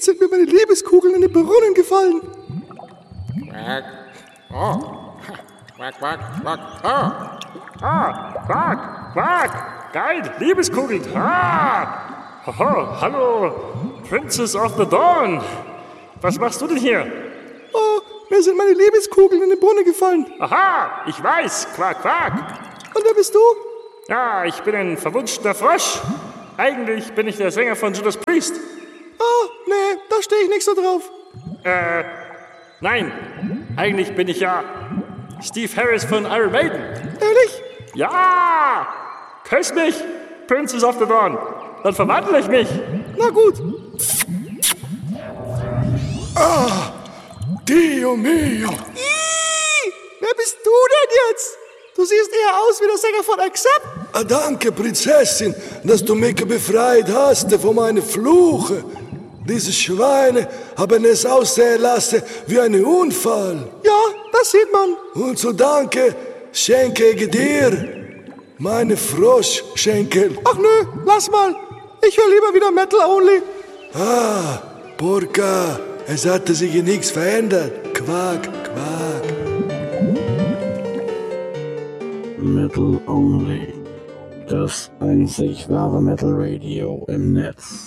Jetzt sind mir meine Liebeskugeln in den Brunnen gefallen. Quack. Oh. Quack, quack, quack. Ah. Ah. Quack, quack. Geil, Liebeskugeln. Ah. Hoho, hallo, Princess of the Dawn. Was machst du denn hier? Oh, mir sind meine Liebeskugeln in den Brunnen gefallen. Aha, ich weiß. Quack, quack. Und wer bist du? Ja, ich bin ein verwunschener Frosch. Eigentlich bin ich der Sänger von Judas Priest. Oh, nee, da stehe ich nicht so drauf. Nein. Eigentlich bin ich ja Steve Harris von Iron Maiden. Ehrlich? Ja! Küss mich, Princess of the Dawn. Dann verwandle ich mich. Na gut. Ah, Dio mio. Wer bist du denn jetzt? Du siehst eher aus wie der Sänger von Accept. Ah, danke, Prinzessin, dass du mich befreit hast von meinen Fluchen. Diese Schweine haben es aussehen lassen wie ein Unfall. Ja, das sieht man. Und zu Danke schenke ich dir meine Froschschenkel. Ach nö, lass mal. Ich höre lieber wieder Metal Only. Ah, Porca, es hatte sich nichts verändert. Quack, quack. Metal Only. Das einzig wahre Metal Radio im Netz.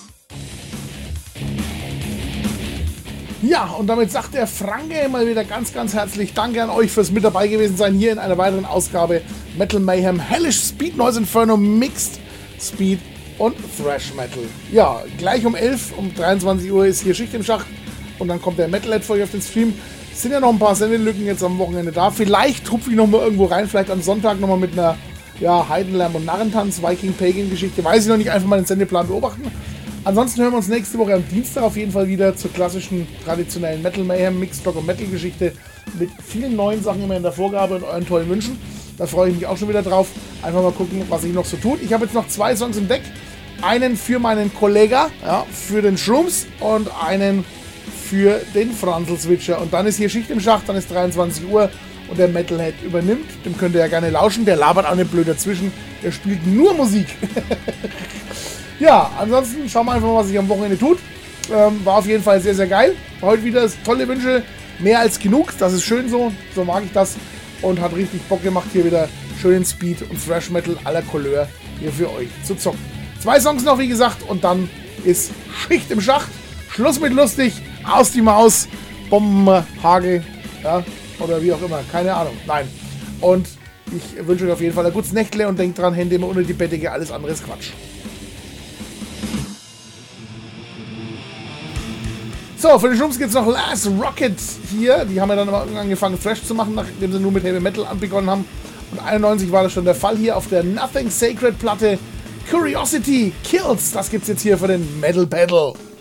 Ja, und damit sagt der Franke mal wieder ganz, ganz herzlich Danke an euch fürs mit dabei gewesen sein hier in einer weiteren Ausgabe Metal Mayhem Hellish Speed Noise Inferno Mixed Speed und Thrash Metal. Ja, gleich um 11, um 23 Uhr ist hier Schicht im Schacht und dann kommt der Metalhead für euch auf den Stream. Es sind ja noch ein paar Sendelücken jetzt am Wochenende da. Vielleicht hupfe ich noch mal irgendwo rein, vielleicht am Sonntag noch mal mit einer Heidenlärm und Narrentanz, Viking Pagan Geschichte. Weiß ich noch nicht, einfach mal den Sendeplan beobachten. Ansonsten hören wir uns nächste Woche am Dienstag auf jeden Fall wieder zur klassischen, traditionellen Metal Mayhem, Mixed Rock und Metal Geschichte mit vielen neuen Sachen immer in der Vorgabe und euren tollen Wünschen. Da freue ich mich auch schon wieder drauf. Einfach mal gucken, was sich noch so tut. Ich habe jetzt noch 2 Songs im Deck. Einen für meinen Kollega, für den Shrooms und einen für den Franzl-Switcher. Und dann ist hier Schicht im Schacht, dann ist 23 Uhr und der Metalhead übernimmt. Dem könnt ihr ja gerne lauschen. Der labert auch nicht blöd dazwischen. Der spielt nur Musik. Ja, ansonsten schauen wir einfach mal, was sich am Wochenende tut. War auf jeden Fall sehr, sehr geil. Heute wieder tolle Wünsche, mehr als genug. Das ist schön so, so mag ich das. Und hat richtig Bock gemacht, hier wieder schönen Speed und Thrash Metal à la Couleur hier für euch zu zocken. 2 Songs noch, wie gesagt, und dann ist Schicht im Schacht. Schluss mit lustig, aus die Maus, Bombenhagel, ja, oder wie auch immer, keine Ahnung, nein. Und ich wünsche euch auf jeden Fall ein gutes Nächtle und denkt dran, Hände immer unter die Bettdecke, alles andere ist Quatsch. So, für den Schums gibt es noch Last Rocket hier. Die haben ja dann mal angefangen Thrash zu machen, nachdem sie nur mit Heavy Metal anbegonnen haben. Und 91 war das schon der Fall hier auf der Nothing Sacred Platte. Curiosity Kills, das gibt's jetzt hier für den Metal Battle.